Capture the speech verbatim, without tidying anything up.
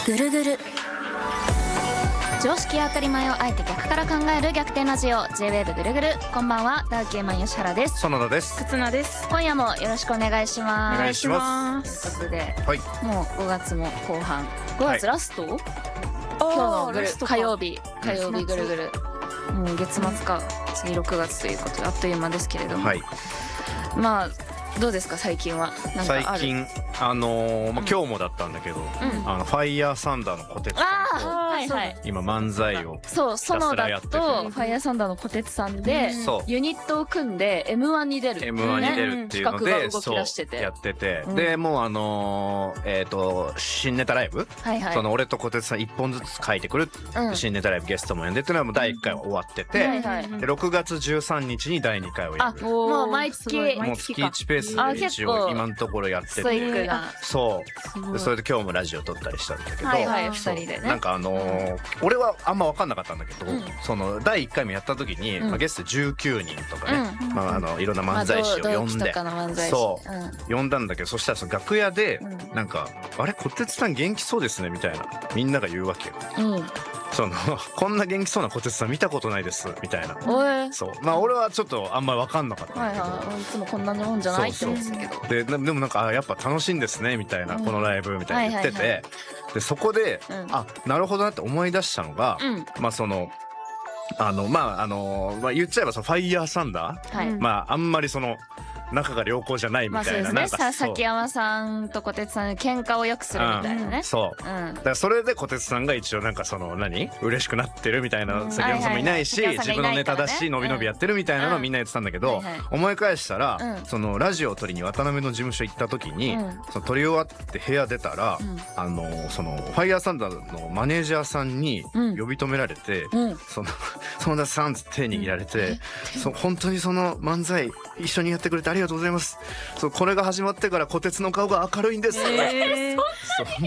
ぐるぐる常識や当たり前をあえて逆から考える逆転ラジオ J-ウェーブ ぐるぐる。こんばんは、ダウキーマン吉原です。 園田です。 忽那です。 今夜もよろしくお願いします。 お願いします。 ということで、 はい、 もうごがつも後半、ごがつラスト、はい、今日のぐる火曜日火曜日ぐるぐる、もう月末か次ろくがつということであっという間ですけれども、はい、まあどうですか最近は。なんかある？ 最近あのーまあ、今日もだったんだけど、うん、あのファイヤーサンダーの小鉄さんと、はいはい、今漫才をそう園田とファイヤーサンダーの小鉄さんで、うん、ユニットを組んで エムワン に出る、ね、 エムワン に出るっていうので、 企画が動き出しててやってて、 うん、 でもうあのー、えっ、ー、と新ネタライブ、はいはい、その俺と小鉄さんいっぽんずつ書いてくる、うん、新ネタライブゲストも呼んでっていうのはもうだいいっかいは終わってて、うんはいはい、でろくがつじゅうさんにちにだいにかいをやる。 あもう毎月もう月いちペースで一応今のところやってて、 ストイックな。 そうでそれで今日もラジオ撮ったりしたんだけど、 はいはいふたりでね、 なんかあのー、俺はあんま分かんなかったんだけど、うん、そのだいいっかいもやった時に、うんまあ、ゲストじゅうきゅうにんとかね、うんまあ、あのいろんな漫才師を呼んで、まあ、そう、うん、呼んだんだけど、そしたらその楽屋で、うん、なんかあれ小鉄さん元気そうですねみたいなみんなが言うわけよ、うんそのこんな元気そうな小鉄さん見たことないですみたいな。そうまあ俺はちょっとあんまり分かんなかったんだけど、 はいはい、いつもこんなもんじゃないって思うんですけど、 そうそうで, でもなんかやっぱ楽しいんですねみたいな、うん、このライブみたいな言ってて、はいはいはい、でそこで、うん、あなるほどなって思い出したのが、うん、まあそのあのまああの、まあ、言っちゃえばそのファイヤーサンダー、はい、まああんまりその仲が良好じゃないみたいな、まあそうですね、崎山さんと小鉄さん喧嘩をよくするみたいなね、 うん、そう、うん、だからそれで小鉄さんが一応なんかその何嬉しくなってるみたいな、うん、崎山さんもいないし、はいはいはい、自分のネタだしのびのびやってるみたいなのをみんな言ってたんだけど、うんはいはい、思い返したら、うん、そのラジオを撮りに渡辺の事務所行った時に、うん、その撮り終わって部屋出たら、うん、あのそのファイヤーサンダーのマネージャーさんに呼び止められて、うん、その園田さんって手握られて、うん、そ本当にその漫才一緒にやってくれてありがとうございます、そうこれが始まってから小鉄の顔が明るいんです、えー、そう